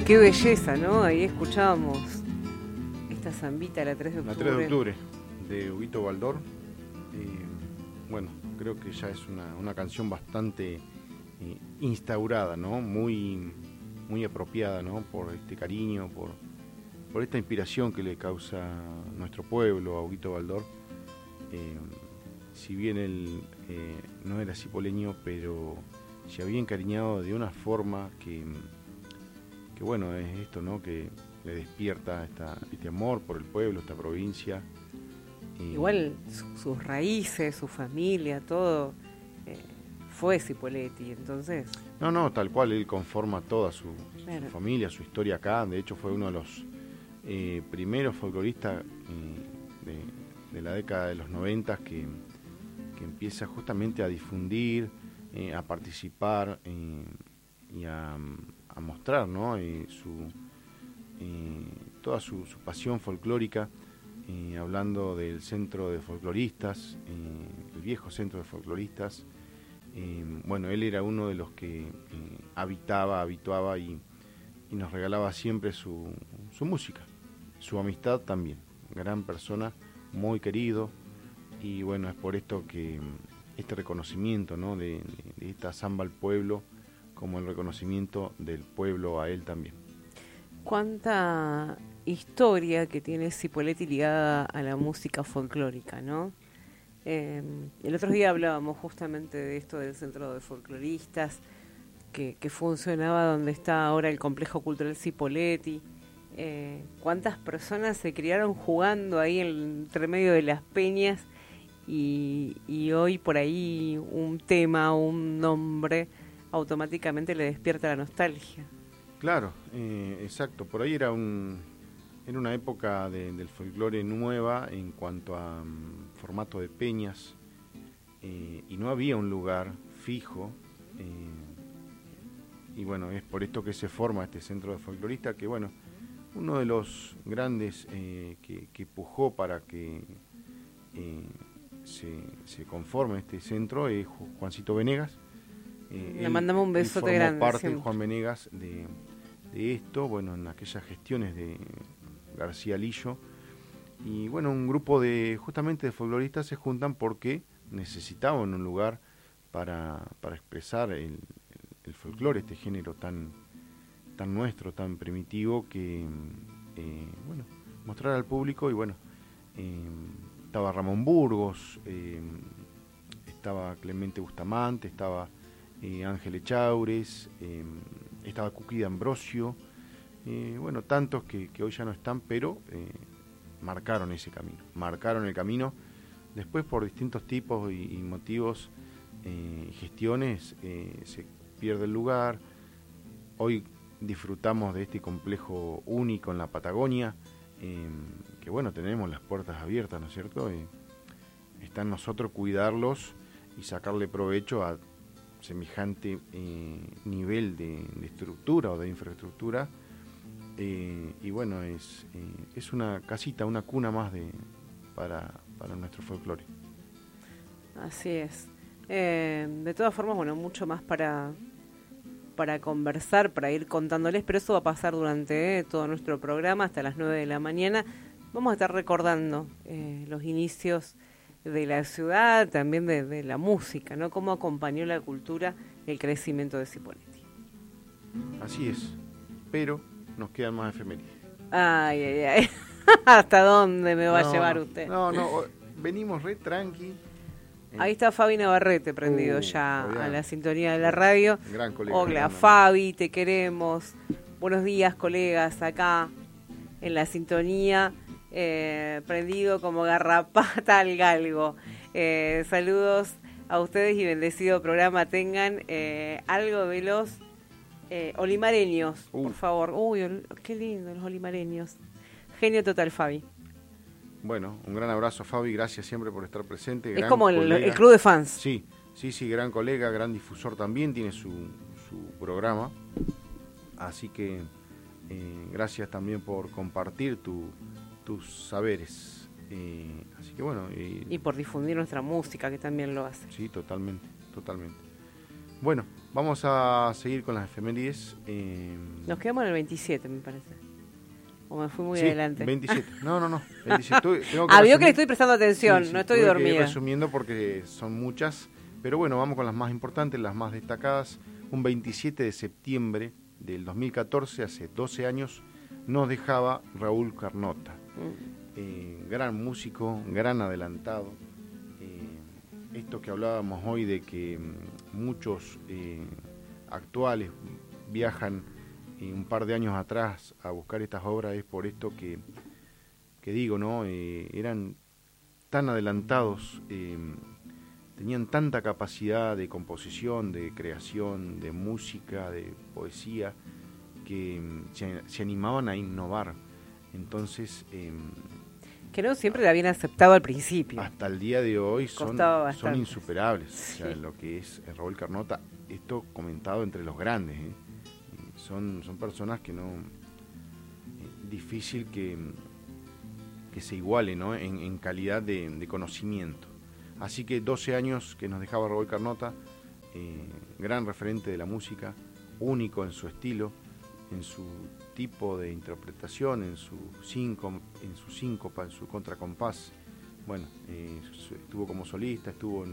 Qué belleza, ¿no? Ahí escuchábamos esta zambita, la 3 de octubre. La 3 de octubre, de Huguito Baldor. Bueno, creo que ya es una canción bastante instaurada, ¿no? Muy apropiada, ¿no? Por este cariño, por esta inspiración que le causa nuestro pueblo a Huguito Baldor. Si bien él no era cipoleño, pero se había encariñado de una forma que bueno, es esto, ¿no? Que le despierta este amor por el pueblo, esta provincia. Igual sus raíces, su familia, todo fue Cipolletti, entonces... No, tal cual, él conforma toda su Claro. familia, su historia acá. De hecho fue uno de los primeros folcloristas de la década de los 90 que empieza justamente a difundir, a participar y a mostrar, ¿no? Toda su pasión folclórica, hablando del centro de folcloristas, el viejo centro de folcloristas. Bueno, él era uno de los que habituaba y nos regalaba siempre su música, su amistad también. Gran persona, muy querido, y bueno, es por esto que este reconocimiento, ¿no? de esta zamba al pueblo, como el reconocimiento del pueblo a él también. Cuánta historia que tiene Cipolletti ligada a la música folclórica, ¿no? El otro día hablábamos justamente de esto del centro de folcloristas que funcionaba donde está ahora el complejo cultural Cipolletti. Cuántas personas se criaron jugando ahí entre medio de las peñas y hoy por ahí un tema, un nombre automáticamente le despierta la nostalgia. Claro, exacto. Por ahí era una época del folclore nueva en cuanto a formato de peñas, y no había un lugar fijo, y bueno, es por esto que se forma este centro de folcloristas, que bueno, uno de los grandes que pujó para que se conforme este centro es Juancito Venegas. Le mandamos un besote grande. Formó parte siempre. Juan Venegas de esto, bueno, en aquellas gestiones de García Lillo. Y bueno, un grupo justamente de folcloristas se juntan porque necesitaban un lugar para expresar el folclore, este género tan nuestro, tan primitivo, que bueno, mostrar al público. Y bueno, estaba Ramón Burgos, estaba Clemente Bustamante, estaba Ángel Echaures, estaba Cuquí de Ambrosio, bueno, tantos que hoy ya no están, pero marcaron ese camino, marcaron el camino. Después, por distintos tipos y motivos, gestiones, se pierde el lugar. Hoy disfrutamos de este complejo único en la Patagonia, que bueno, tenemos las puertas abiertas, ¿no es cierto? Está en nosotros cuidarlos y sacarle provecho a semejante nivel de estructura o de infraestructura, y bueno, es una casita, una cuna más para nuestro folclore. Así es. De todas formas, bueno, mucho más para conversar, para ir contándoles, pero eso va a pasar durante todo nuestro programa hasta las 9 de la mañana. Vamos a estar recordando los inicios de la ciudad, también de la música, ¿no? Cómo acompañó la cultura el crecimiento de Cipolletti. Así es, pero nos quedan más efemérides. Ay. ¿Hasta dónde me va a llevar usted? No, venimos re tranqui. Ahí está Fabi Navarrete prendido ya a la sintonía de la radio. Gran colega. Hola Fabi, te queremos. Buenos días, colegas, acá en la sintonía, prendido como garrapata al galgo. Saludos a ustedes y bendecido programa tengan. Algo de los olimareños, por favor. Uy, qué lindo los olimareños. Genio total, Fabi. Bueno, un gran abrazo, Fabi, gracias siempre por estar presente. Es como el club de fans. Sí, gran colega, gran difusor también, tiene su programa. Así que gracias también por compartir tus saberes. Así que bueno. Y por difundir nuestra música, que también lo hace. Sí, totalmente. Bueno, vamos a seguir con las efemérides. Nos quedamos en el 27, me parece. O me fui muy Sí, adelante. 27. No. 27. Vio que le estoy prestando atención, sí, no estoy tuve que ir dormida. resumiendo porque son muchas. Pero bueno, vamos con las más importantes, las más destacadas. Un 27 de septiembre del 2014, hace 12 años, nos dejaba Raúl Carnota. Gran músico, gran adelantado. Esto que hablábamos hoy de que muchos actuales viajan un par de años atrás a buscar estas obras, es por esto que digo, ¿no? Eran tan adelantados, tenían tanta capacidad de composición, de creación, de música, de poesía, que se animaban a innovar. Entonces, que no siempre la habían aceptado al principio. hasta el día de hoy son insuperables. Sí. O sea, lo que es Raúl Carnota, esto comentado entre los grandes, son personas que no, difícil que se iguale, ¿no? en calidad de conocimiento. Así que 12 años que nos dejaba Raúl Carnota, gran referente de la música, único en su estilo, en su tipo de interpretación, en su síncopa, en su contracompás. Bueno, estuvo como solista,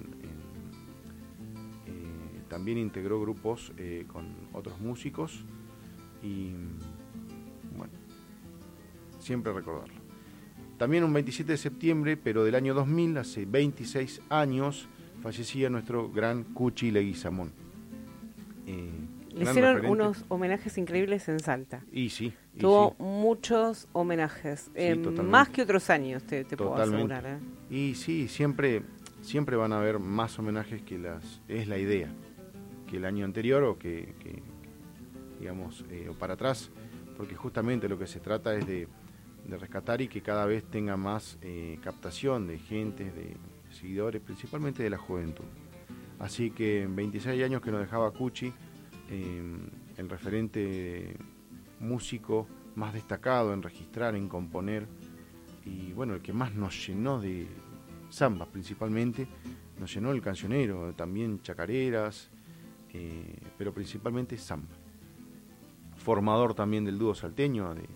también integró grupos con otros músicos y bueno, siempre recordarlo. También un 27 de septiembre, pero del año 2000, hace 26 años, fallecía nuestro gran Cuchi Leguizamón. Le hicieron unos homenajes increíbles en Salta. Tuvo muchos homenajes, más que otros años, te puedo asegurar. Y sí, siempre van a haber más homenajes es la idea, que el año anterior o que digamos, o para atrás, porque justamente lo que se trata es de rescatar y que cada vez tenga más captación de gente, de seguidores, principalmente de la juventud. Así que en 26 años que nos dejaba Cuchi, el referente músico más destacado en registrar, en componer, y bueno, el que más nos llenó de samba principalmente, nos llenó el cancionero, también chacareras, pero principalmente samba. Formador también del dúo salteño, de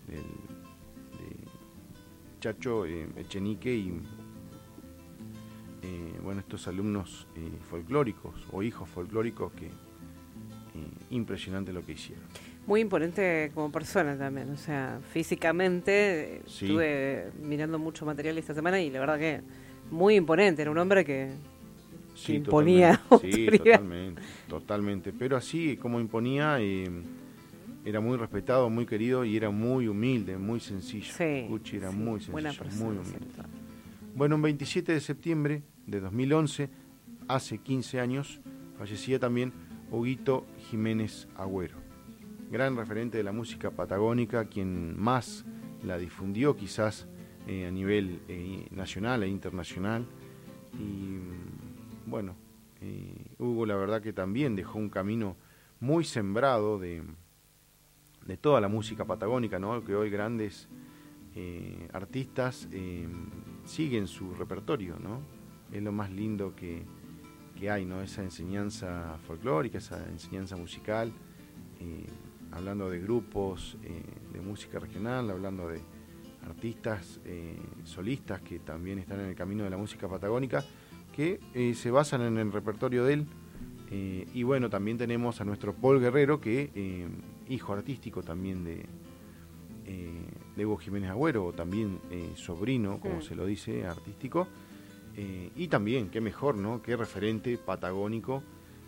Chacho Echenique y bueno, estos alumnos folclóricos o hijos folclóricos que impresionante lo que hicieron. Muy imponente como persona también, o sea, físicamente estuve mirando mucho material esta semana y la verdad que muy imponente, era un hombre que imponía autoridad. Sí, totalmente, pero así como imponía, era muy respetado, muy querido y era muy humilde, muy sencillo. Cuchi era muy sencillo, buena persona, muy humilde. Bueno, un 27 de septiembre de 2011, hace 15 años, fallecía también Huguito Jiménez Agüero, gran referente de la música patagónica, quien más la difundió quizás a nivel nacional e internacional. Y bueno, Hugo la verdad que también dejó un camino muy sembrado de toda la música patagónica, ¿no? Que hoy grandes artistas siguen su repertorio, ¿no? Es lo más lindo que hay, ¿no? Esa enseñanza folclórica, esa enseñanza musical, hablando de grupos de música regional, hablando de artistas solistas que también están en el camino de la música patagónica, que se basan en el repertorio de él. Y bueno, también tenemos a nuestro Paul Guerrero, que hijo artístico también de Hugo Jiménez Agüero, o también sobrino, como se lo dice, artístico. Y también, qué mejor, ¿no? Qué referente patagónico,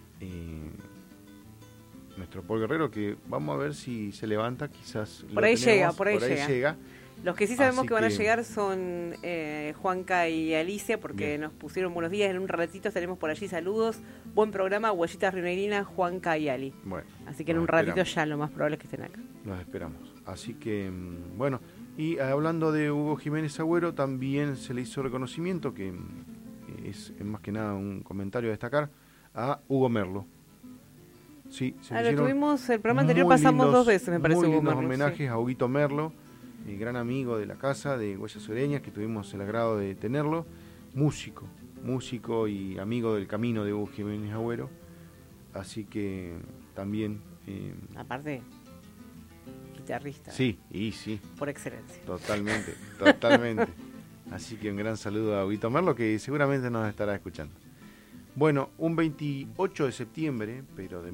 nuestro Paul Guerrero, que vamos a ver si se levanta, quizás por ahí tenemos, llega. Los que sí sabemos que van a llegar son Juanca y Alicia, porque bien, nos pusieron buenos días. En un ratito estaremos por allí. Saludos, buen programa, Huellitas Rionegrinas, Juanca y Ali. Bueno, así que en un ratito ya lo más probable es que estén acá. Los esperamos. Así que, bueno, y hablando de Hugo Jiménez Agüero, también se le hizo reconocimiento, que es más que nada un comentario a destacar, a Hugo Merlo. Sí, lo tuvimos el programa anterior, pasamos dos veces, me parece, muy Hugo lindos Merlo. Homenajes a Huguito Merlo, gran amigo de la casa de Huellas Sureñas, que tuvimos el agrado de tenerlo, músico y amigo del camino de Hugo Jiménez Agüero, así que también... Aparte, guitarrista. Sí, y sí. Por excelencia. Totalmente, totalmente. Así que un gran saludo a Huguito Merlo, que seguramente nos estará escuchando. Bueno, un 28 de septiembre, pero de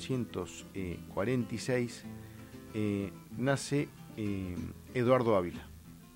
1946, nace Eduardo Ávila.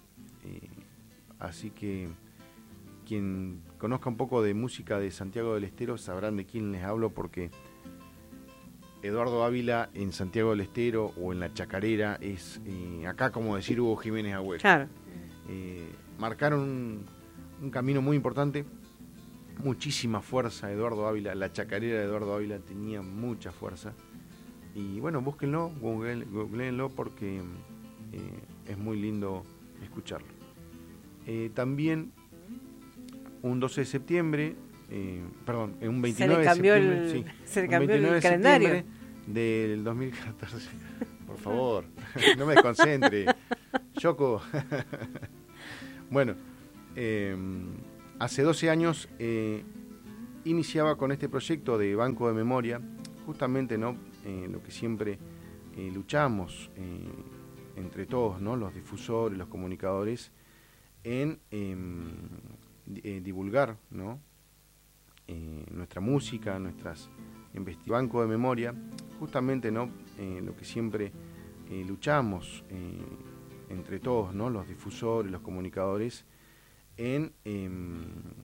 Así que quien conozca un poco de música de Santiago del Estero sabrán de quién les hablo, porque Eduardo Ávila en Santiago del Estero o en La Chacarera es acá como decir Hugo Jiménez Agüero. Claro. Marcaron un camino muy importante, muchísima fuerza. Eduardo Ávila, La Chacarera de Eduardo Ávila tenía mucha fuerza. Y bueno, búsquenlo, googleenlo, porque es muy lindo escucharlo. También un 12 de septiembre, un 29 de septiembre, se le cambió el calendario del 2014. Por favor, no me desconcentre. Yoko. Bueno, hace 12 años iniciaba con este proyecto de Banco de Memoria, justamente, ¿no? Lo que siempre luchamos entre todos, ¿no? Los difusores, los comunicadores, en divulgar, ¿no? Nuestra música, nuestras Banco de Memoria, justamente, ¿no? Lo que siempre luchamos entre todos, ¿no? Los difusores, los comunicadores, en